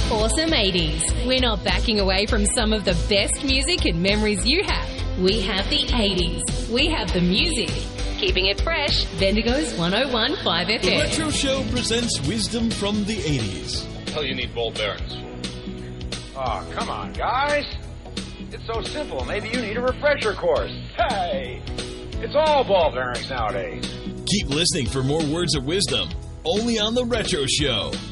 awesome 80s. We're not backing away from some of the best music and memories you have. We have the 80s. We have the music. Keeping it fresh, Bendigo's 101.5 FM. The Retro Show presents wisdom from the 80s. What the hell you need ball bearings for? Oh, come on, guys. It's so simple. Maybe you need a refresher course. Hey, it's all ball bearings nowadays. Keep listening for more words of wisdom, only on The Retro Show.